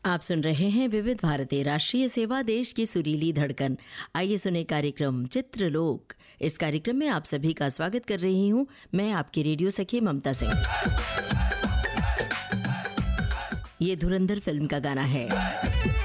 आप सुन रहे हैं विविध भारती राष्ट्रीय सेवा, देश की सुरीली धड़कन। आइए सुने कार्यक्रम चित्रलोक। इस कार्यक्रम में आप सभी का स्वागत कर रही हूं मैं, आपकी रेडियो सखी ममता सिंह। ये धुरंधर फिल्म का गाना है।